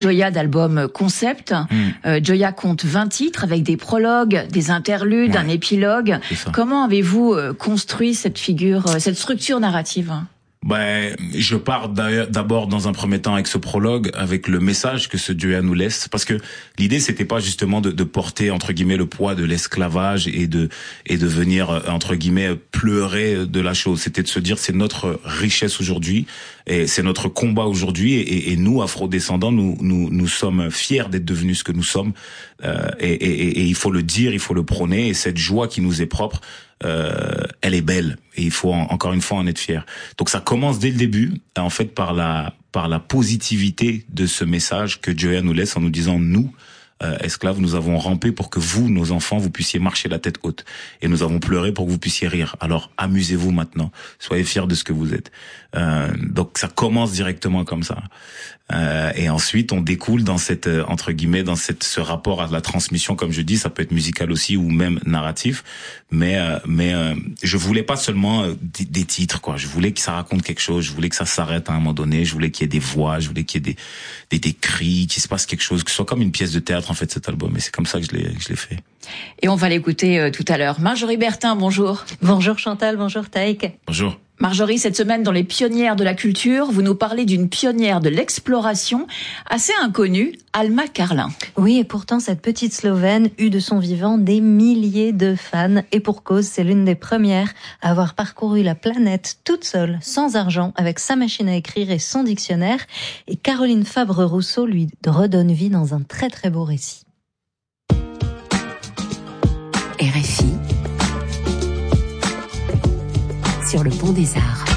Gioia d'album concept. Gioia compte 20 titres avec des prologues, des interludes, un épilogue. Comment avez-vous construit cette structure narrative ? Je pars d'abord dans un premier temps avec ce prologue, avec le message que ce Gioia nous laisse, parce que l'idée c'était pas justement de porter entre guillemets le poids de l'esclavage et de venir entre guillemets pleurer de la chose. C'était de se dire c'est notre richesse aujourd'hui et c'est notre combat aujourd'hui et nous afro-descendants nous sommes fiers d'être devenus ce que nous sommes et il faut le dire, il faut le prôner et cette joie qui nous est propre. Elle est belle et il faut encore une fois en être fier. Donc ça commence dès le début, en fait, par la positivité de ce message que Gioia nous laisse en nous disant nous, esclaves, nous avons rampé pour que vous, nos enfants, vous puissiez marcher la tête haute et nous avons pleuré pour que vous puissiez rire. Alors amusez-vous maintenant, soyez fiers de ce que vous êtes. Donc ça commence directement comme ça. Et ensuite on découle dans cette entre guillemets ce rapport à la transmission, comme je dis, ça peut être musical aussi ou même narratif, mais je voulais pas seulement des titres quoi, je voulais que ça raconte quelque chose, je voulais que ça s'arrête à un moment donné, je voulais qu'il y ait des voix, je voulais qu'il y ait des cris, qu'il se passe quelque chose, que ce soit comme une pièce de théâtre en fait cet album, et c'est comme ça que je l'ai fait. Et on va l'écouter tout à l'heure. Marjorie Bertin, bonjour. Bonjour Chantal, bonjour Taïk. Bonjour. Marjorie, cette semaine dans les pionnières de la culture, vous nous parlez d'une pionnière de l'exploration assez inconnue, Alma Karlin. Oui, et pourtant cette petite Slovène eut de son vivant des milliers de fans, et pour cause, c'est l'une des premières à avoir parcouru la planète toute seule, sans argent, avec sa machine à écrire et son dictionnaire, et Caroline Fabre-Rousseau lui redonne vie dans un très très beau récit. RFI sur le Pont des Arts.